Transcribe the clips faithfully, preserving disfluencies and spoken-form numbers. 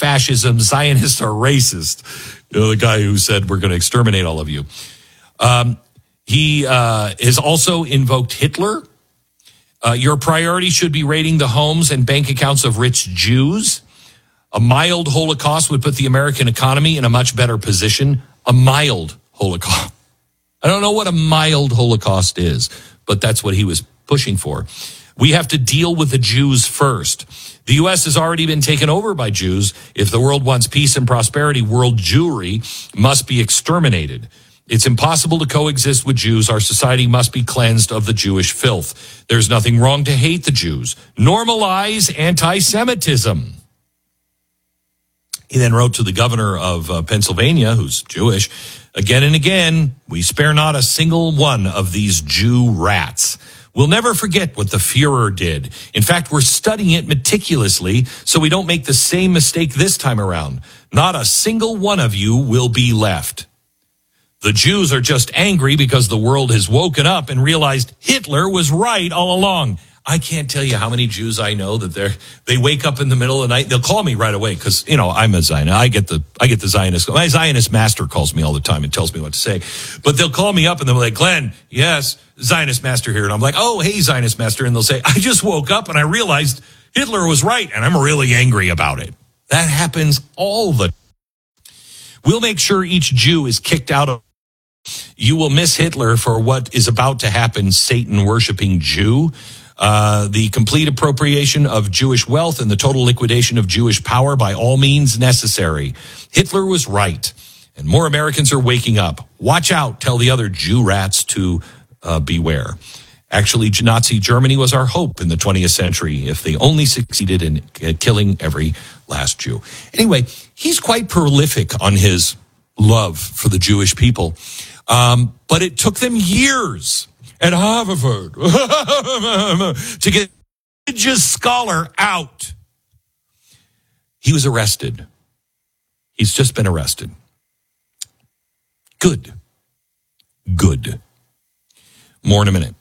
fascism. Zionists are racist. You know, the guy who said we're going to exterminate all of you. Um, he uh, has also invoked Hitler. Uh, your priority should be raiding the homes and bank accounts of rich Jews. A mild Holocaust would put the American economy in a much better position. A mild Holocaust. I don't know what a mild Holocaust is, but that's what he was pushing for. We have to deal with the Jews first. The U S has already been taken over by Jews. If the world wants peace and prosperity, world Jewry must be exterminated. It's impossible to coexist with Jews. Our society must be cleansed of the Jewish filth. There's nothing wrong to hate the Jews. Normalize anti-Semitism. He then wrote to the governor of uh, Pennsylvania, who's Jewish, again and again, we spare not a single one of these Jew rats. We'll never forget what the Fuhrer did. In fact, we're studying it meticulously so we don't make the same mistake this time around. Not a single one of you will be left. The Jews are just angry because the world has woken up and realized Hitler was right all along. I can't tell you how many Jews I know that they're they wake up in the middle of the night. They'll call me right away because, you know, I'm a Zionist. I get the I get the Zionist. My Zionist master calls me all the time and tells me what to say. But they'll call me up and they'll be like, Glenn, yes, Zionist master here. And I'm like, oh, hey, Zionist master. And they'll say, I just woke up and I realized Hitler was right. And I'm really angry about it. That happens all the time. We'll make sure each Jew is kicked out of. You will miss Hitler for what is about to happen, Satan-worshiping Jew. Uh, the complete appropriation of Jewish wealth and the total liquidation of Jewish power by all means necessary. Hitler was right, and more Americans are waking up. Watch out, tell the other Jew rats to uh, beware. Actually, Nazi Germany was our hope in the twentieth century if they only succeeded in uh, killing every last Jew. Anyway, he's quite prolific on his love for the Jewish people, um, but it took them years at Harvard to get a religious scholar out. He was arrested. He's just been arrested. Good. Good. More in a minute.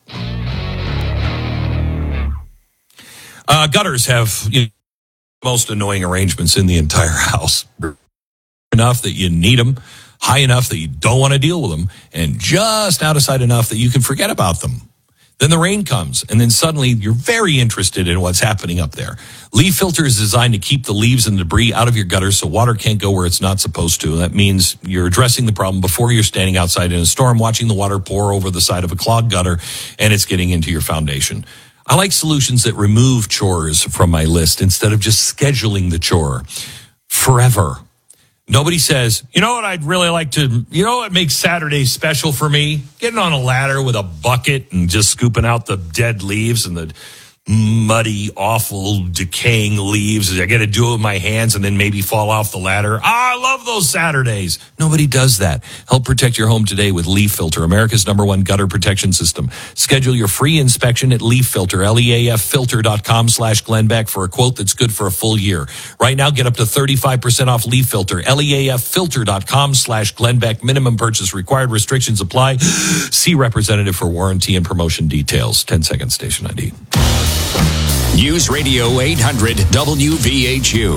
Uh, gutters have you know, the most annoying arrangements in the entire house. Enough that you need them, high enough that you don't want to deal with them, and just out of sight enough that you can forget about them. Then the rain comes, and then suddenly you're very interested in what's happening up there. Leaf filter is designed to keep the leaves and debris out of your gutters so water can't go where it's not supposed to. That means you're addressing the problem before you're standing outside in a storm, watching the water pour over the side of a clogged gutter, and it's getting into your foundation. I like solutions that remove chores from my list instead of just scheduling the chore forever. Nobody says, you know what I'd really like to, you know what makes Saturday special for me? Getting on a ladder with a bucket and just scooping out the dead leaves and the muddy, awful, decaying leaves. I got to do it with my hands and then maybe fall off the ladder. Ah, I love those Saturdays. Nobody does that. Help protect your home today with Leaf Filter, America's number one gutter protection system. Schedule your free inspection at Leaf Filter, L E A F filter dot com slash Glenn Beck for a quote that's good for a full year. Right now, get up to thirty-five percent off Leaf Filter, L E A F filter dot com slash Glenn Beck. Minimum purchase required. Restrictions apply. See representative for warranty and promotion details. ten second station I D. News Radio eight hundred W V H U.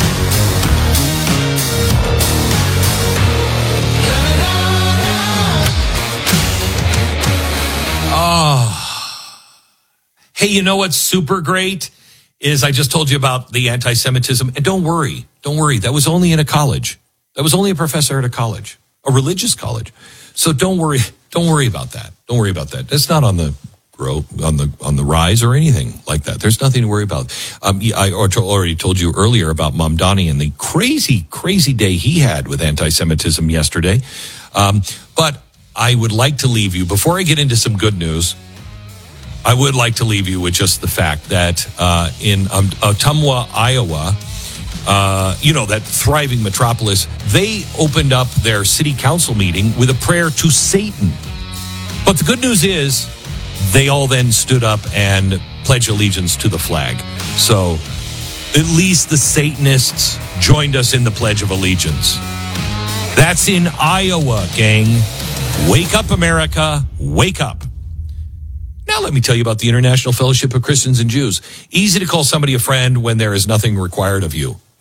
Oh. Hey, you know what's super great is I just told you about the anti-Semitism. And don't worry, don't worry. That was only in a college. That was only a professor at a college, a religious college. So don't worry, don't worry about that. Don't worry about that. That's not on the grow on the on the rise or anything like that. There's nothing to worry about. Um, I already told you earlier about Mamdani and the crazy, crazy day he had with anti-Semitism yesterday. Um, but I would like to leave you, before I get into some good news, I would like to leave you with just the fact that uh, in um, Ottumwa, Iowa, uh, you know, that thriving metropolis, they opened up their city council meeting with a prayer to Satan. But the good news is, they all then stood up and pledged allegiance to the flag. So at least the Satanists joined us in the Pledge of Allegiance. That's in Iowa, gang. Wake up, America. Wake up. Now let me tell you about the International Fellowship of Christians and Jews. Easy to call somebody a friend when there is nothing required of you.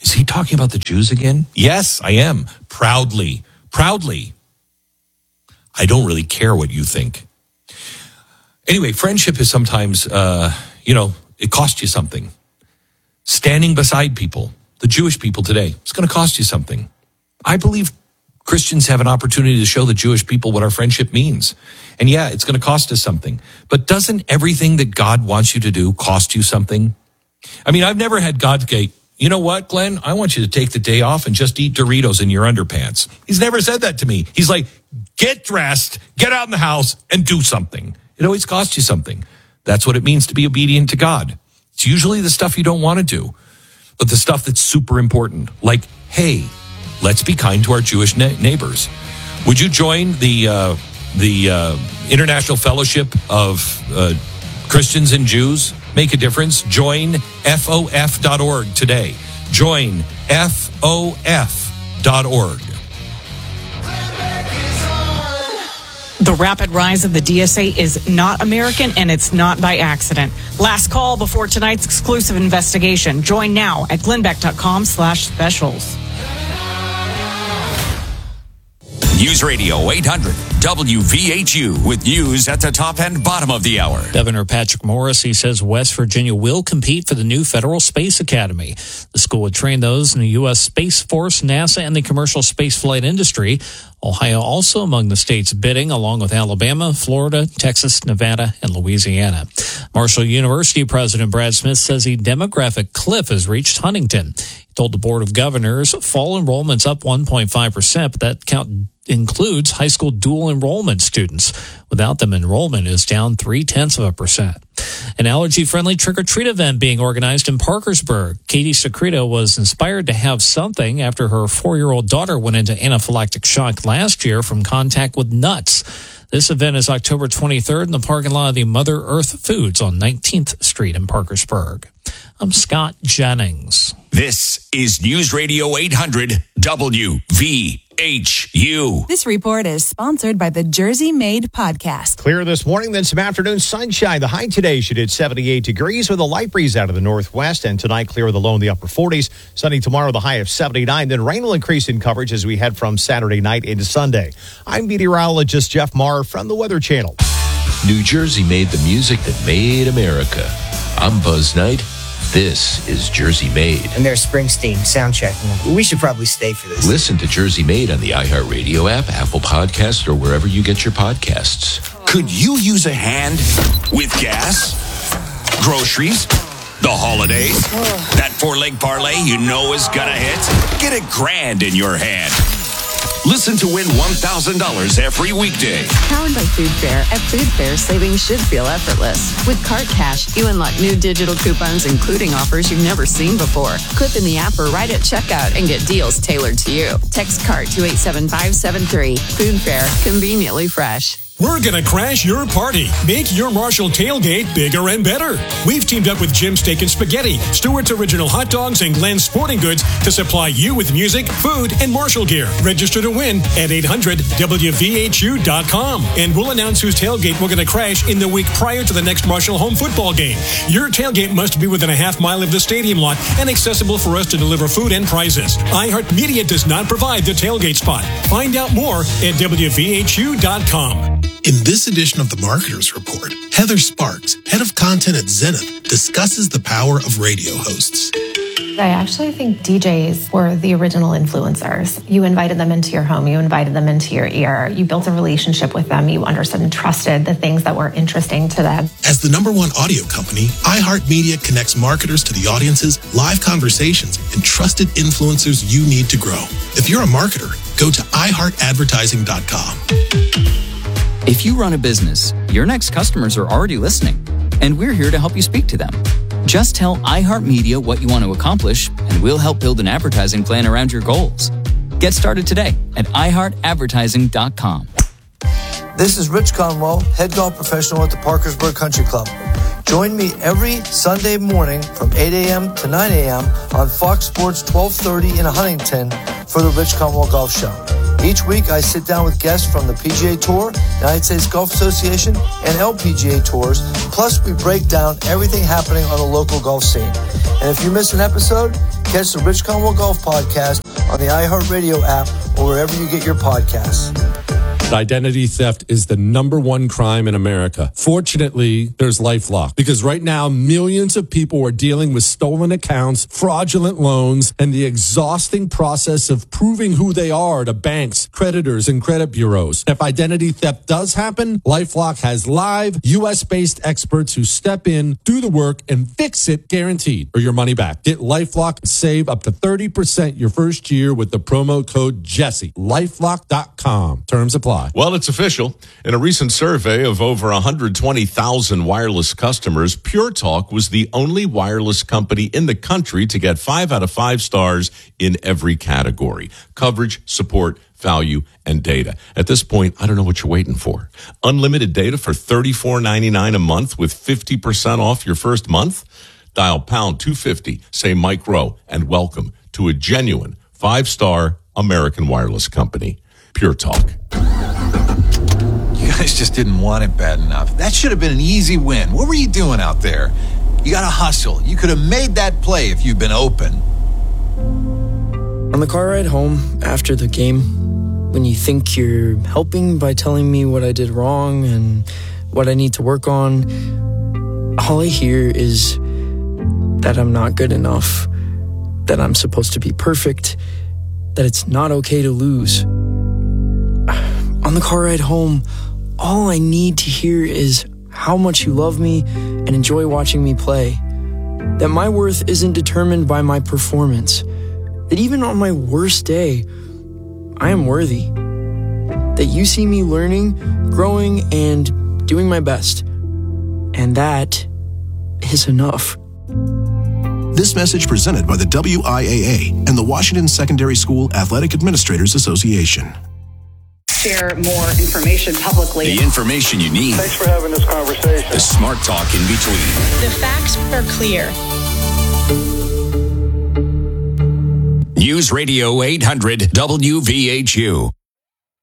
Is he talking about the Jews again? Yes, I am. Proudly. Proudly. I don't really care what you think. Anyway, friendship is sometimes, uh, you know, it costs you something. Standing beside people, the Jewish people today, it's going to cost you something. I believe Christians have an opportunity to show the Jewish people what our friendship means. And yeah, it's going to cost us something. But doesn't everything that God wants you to do cost you something? I mean, I've never had God say, you know what, Glenn? I want you to take the day off and just eat Doritos in your underpants. He's never said that to me. He's like, get dressed, get out in the house, and do something. It always costs you something. That's what it means to be obedient to God. It's usually the stuff you don't want to do, but the stuff that's super important. Like, hey, let's be kind to our Jewish na- neighbors. Would you join the uh, the uh, International Fellowship of uh, Christians and Jews? Make a difference. Join F O F dot org today. Join F O F dot org. The rapid rise of the D S A is not American, and it's not by accident. Last call before tonight's exclusive investigation. Join now at glenbeck.com slash specials. News Radio eight hundred W V H U with news at the top and bottom of the hour. Governor Patrick Morrisey says West Virginia will compete for the new Federal Space Academy. The school would train those in the U S Space Force, NASA, and the commercial spaceflight industry. Ohio also among the states bidding, along with Alabama, Florida, Texas, Nevada, and Louisiana. Marshall University President Brad Smith says a demographic cliff has reached Huntington. He told the Board of Governors fall enrollment's up one point five percent, but that count includes high school dual enrollment students. Without them, enrollment is down three-tenths of a percent. An allergy-friendly trick-or-treat event being organized in Parkersburg. Katie Secreto was inspired to have something after her four-year-old daughter went into anaphylactic shock last year from contact with nuts. This event is October twenty-third in the parking lot of the Mother Earth Foods on nineteenth Street in Parkersburg. I'm Scott Jennings. This is News Radio eight hundred W V H U. This report is sponsored by the Jersey Made Podcast. Clear this morning, then some afternoon sunshine. The high today should hit seventy-eight degrees with a light breeze out of the northwest. And tonight, clear with a low in the upper forties. Sunny tomorrow, the high of seventy-nine. Then rain will increase in coverage as we head from Saturday night into Sunday. I'm meteorologist Jeff Marr from the Weather Channel. New Jersey made the music that made America. I'm Buzz Knight. This is Jersey Made. And there's Springsteen sound checking. We should probably stay for this. Listen to Jersey Made on the iHeartRadio app, Apple Podcasts, or wherever you get your podcasts. Could you use a hand with gas, groceries, the holidays? That four-leg parlay you know is gonna hit? Get a grand in your hand. Listen to win one thousand dollars every weekday. Powered by Food Fair. At Food Fair, savings should feel effortless. With Cart Cash, you unlock new digital coupons, including offers you've never seen before. Clip in the app or right at checkout and get deals tailored to you. Text CART to eight seven five seven three. Food Fair, conveniently fresh. We're going to crash your party. Make your Marshall tailgate bigger and better. We've teamed up with Jim's Steak and Spaghetti, Stewart's Original Hot Dogs, and Glenn's Sporting Goods to supply you with music, food, and Marshall gear. Register to win at eight hundred W V H U dot com. And we'll announce whose tailgate we're going to crash in the week prior to the next Marshall home football game. Your tailgate must be within a half mile of the stadium lot and accessible for us to deliver food and prizes. iHeartMedia does not provide the tailgate spot. Find out more at W V H U dot com. In this edition of the Marketers Report, Heather Sparks, head of content at Zenith, discusses the power of radio hosts. I actually think D Js were the original influencers. You invited them into your home, you invited them into your ear, you built a relationship with them, you understood and trusted the things that were interesting to them. As the number one audio company, iHeartMedia connects marketers to the audiences, live conversations, and trusted influencers you need to grow. If you're a marketer, go to i heart advertising dot com. If you run a business, your next customers are already listening, and we're here to help you speak to them. Just tell iHeartMedia what you want to accomplish, and we'll help build an advertising plan around your goals. Get started today at i heart advertising dot com. This is Rich Conwell, head golf professional at the Parkersburg Country Club. Join me every Sunday morning from eight a.m. to nine a.m. on Fox Sports twelve thirty in Huntington for the Rich Conwell Golf Show. Each week, I sit down with guests from the P G A Tour, United States Golf Association, and L P G A Tours. Plus, we break down everything happening on the local golf scene. And if you miss an episode, Catch the Rich Conwell Golf Podcast on the iHeartRadio app or wherever you get your podcasts. Identity theft is the number one crime in America. Fortunately, there's LifeLock, because right now millions of people are dealing with stolen accounts, fraudulent loans, and the exhausting process of proving who they are to banks, creditors, and credit bureaus. If identity theft does happen, LifeLock has live U S-based experts who step in, do the work, and fix it guaranteed, or your money back. Get LifeLock and save up to thirty percent your first year with the promo code Jesse. LifeLock dot com. Terms apply. Well, it's official. In a recent survey of over one hundred twenty thousand wireless customers, Pure Talk was the only wireless company in the country to get five out of five stars in every category: coverage, support, value, and data. At this point, I don't know what you're waiting for. Unlimited data for thirty-four ninety-nine a month with fifty percent off your first month? Dial pound two fifty, say Mike Rowe, and welcome to a genuine five-star American wireless company. Pure Talk. You guys just didn't want it bad enough. That should have been an easy win. What were you doing out there? You got to hustle. You could have made that play if you'd been open. On the car ride home after the game, when you think you're helping by telling me what I did wrong and what I need to work on, all I hear is that I'm not good enough, that I'm supposed to be perfect, that it's not okay to lose. On the car ride home, all I need to hear is how much you love me and enjoy watching me play. That my worth isn't determined by my performance. That even on my worst day, I am worthy. That you see me learning, growing, and doing my best. And that is enough. This message presented by the W I A A and the Washington Secondary School Athletic Administrators Association. Share more information publicly. The information you need. Thanks for having this conversation. The smart talk in between. The facts are clear. News Radio eight hundred W V H U.